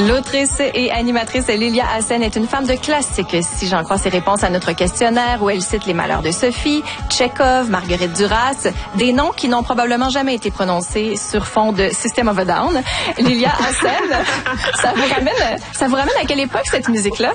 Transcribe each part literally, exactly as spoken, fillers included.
L'autrice et animatrice Lilia Hassen est une femme de classique, si j'en crois ses réponses à notre questionnaire où elle cite Les Malheurs de Sophie, Tchekhov, Marguerite Duras, des noms qui n'ont probablement jamais été prononcés sur fond de System of a Down. Lilia Hassen, ça vous ramène, ça vous ramène à quelle époque cette musique-là?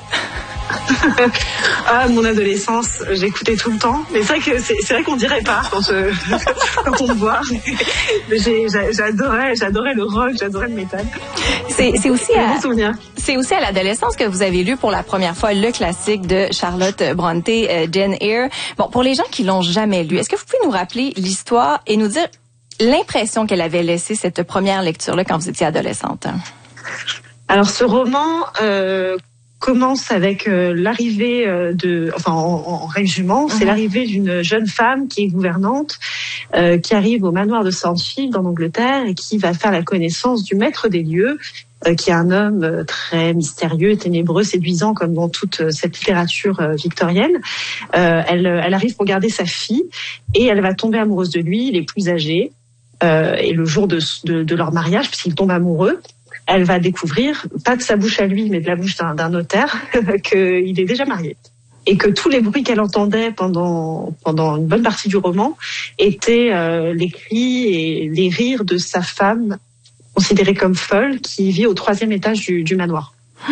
Ah, mon adolescence, j'écoutais tout le temps. Mais c'est vrai que c'est, c'est vrai qu'on dirait pas quand, je, quand on me voit. J'ai, j'adorais, j'adorais le rock, j'adorais le métal. C'est, c'est aussi c'est à, souvenir. C'est aussi à l'adolescence que vous avez lu pour la première fois le classique de Charlotte Brontë, euh, Jane Eyre. Bon, pour les gens qui l'ont jamais lu, est-ce que vous pouvez nous rappeler l'histoire et nous dire l'impression qu'elle avait laissée cette première lecture-là quand vous étiez adolescente? Alors, ce roman euh, commence avec euh, l'arrivée euh, de, enfin, en, en résumant, c'est mm-hmm. l'arrivée d'une jeune femme qui est gouvernante, euh, qui arrive au manoir de Sandfield en Angleterre et qui va faire la connaissance du maître des lieux, euh, qui est un homme euh, très mystérieux, ténébreux, séduisant comme dans toute euh, cette littérature euh, victorienne. Euh, elle, elle arrive pour garder sa fille et elle va tomber amoureuse de lui, il est plus âgé. Euh, et le jour de, de, de leur mariage, puisqu'ils tombent amoureux, elle va découvrir, pas de sa bouche à lui, mais de la bouche d'un, d'un notaire, qu'il est déjà marié. Et que tous les bruits qu'elle entendait pendant, pendant une bonne partie du roman étaient euh, les cris et les rires de sa femme, considérée comme folle, qui vit au troisième étage du, du manoir.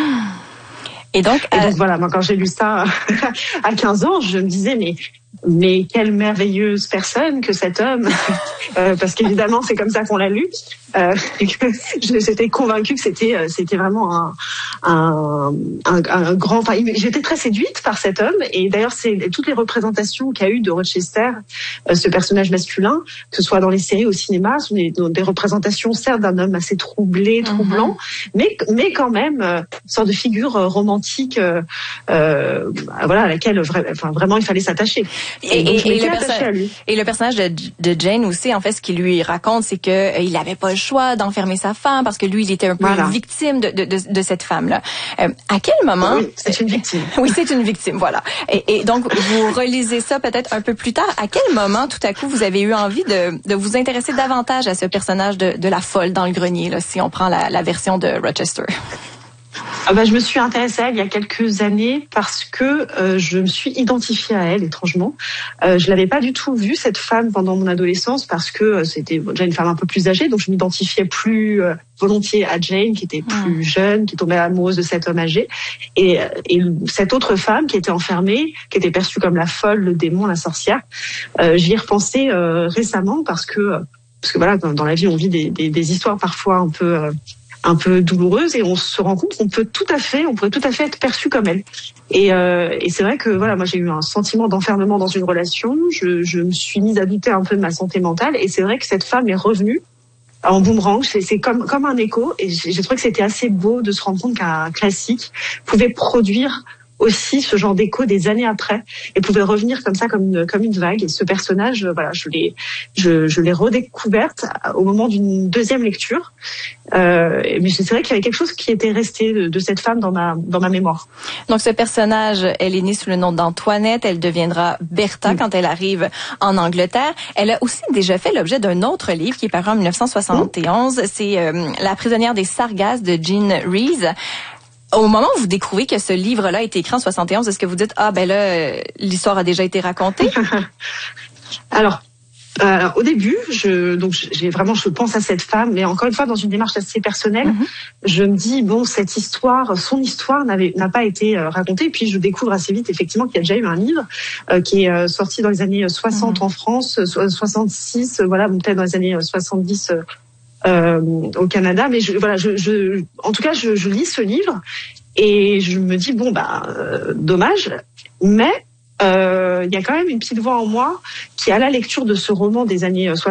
Et donc, et euh... donc voilà, moi quand j'ai lu ça à quinze ans, je me disais mais mais quelle merveilleuse personne que cet homme, euh, parce qu'évidemment c'est comme ça qu'on l'a lu. Euh, j'étais convaincue que c'était c'était vraiment un un, un, un grand. Enfin, j'étais très séduite par cet homme et d'ailleurs c'est toutes les représentations qu'a eu de Rochester, euh, ce personnage masculin, que ce soit dans les séries, au cinéma, sont des, des représentations certes d'un homme assez troublé, troublant, mm-hmm. mais mais quand même euh, une sorte de figure romantique, euh, euh, voilà, à laquelle vra- enfin, vraiment il fallait s'attacher. Et, et, et, et, le perso- et le personnage de, de Jane aussi, en fait, ce qu'il lui raconte, c'est que euh, il avait pas le choix d'enfermer sa femme parce que lui, il était un peu voilà. victime de, de, de, de cette femme-là. Euh, à quel moment... Oui, c'est une victime. Oui, c'est une victime, voilà. Et, et donc, vous relisez ça peut-être un peu plus tard. À quel moment, tout à coup, vous avez eu envie de, de vous intéresser davantage à ce personnage de, de la folle dans le grenier, là, si on prend la, la version de Rochester? Ah bah, je me suis intéressée à elle il y a quelques années parce que euh, je me suis identifiée à elle, étrangement. Euh, je l'avais pas du tout vue, cette femme, pendant mon adolescence, parce que euh, c'était déjà une femme un peu plus âgée, donc je m'identifiais plus euh, volontiers à Jane, qui était plus mmh. jeune, qui tombait amoureuse de cet homme âgé. Et, et cette autre femme qui était enfermée, qui était perçue comme la folle, le démon, la sorcière, euh, j'y ai repensé euh, récemment parce que, parce que voilà, dans, dans la vie, on vit des, des, des histoires parfois un peu... Euh, un peu douloureuse et on se rend compte qu'on peut tout à fait, on pourrait tout à fait être perçu comme elle. Et, euh, et c'est vrai que voilà, moi j'ai eu un sentiment d'enfermement dans une relation. Je, je me suis mise à douter un peu de ma santé mentale et c'est vrai que cette femme est revenue en boomerang. C'est, c'est comme comme un écho et j'ai, j'ai trouvé que c'était assez beau de se rendre compte qu'un classique pouvait produire aussi ce genre d'écho des années après et pouvait revenir comme ça, comme une, comme une vague. Et ce personnage, voilà, je l'ai, je, je l'ai redécouverte au moment d'une deuxième lecture. Euh, mais c'est vrai qu'il y avait quelque chose qui était resté de, de cette femme dans ma, dans ma mémoire. Donc ce personnage, elle est née sous le nom d'Antoinette, elle deviendra Bertha mmh. quand elle arrive en Angleterre. Elle a aussi déjà fait l'objet d'un autre livre qui est paru en dix-neuf cent soixante et onze. Mmh. C'est euh, La prisonnière des Sargasses de Jean Rhys. Au moment où vous découvrez que ce livre-là a été écrit en soixante et onze, est-ce que vous dites « Ah, ben là, euh, l'histoire a déjà été racontée » Alors, euh, au début, je, donc j'ai vraiment, je pense à cette femme, mais encore une fois, dans une démarche assez personnelle, mm-hmm. je me dis, bon, cette histoire, son histoire n'avait, n'a pas été euh, racontée, puis je découvre assez vite, effectivement, qu'il y a déjà eu un livre euh, qui est euh, sorti dans les années soixante mm-hmm. en France, so- soixante-six, euh, voilà, bon, peut-être dans les années soixante-dix euh, Euh, au Canada, mais je, voilà, je, je, en tout cas, je, je lis ce livre et je me dis bon bah euh, dommage, mais il euh, y a quand même une petite voix en moi qui, à la lecture de ce roman des années soixante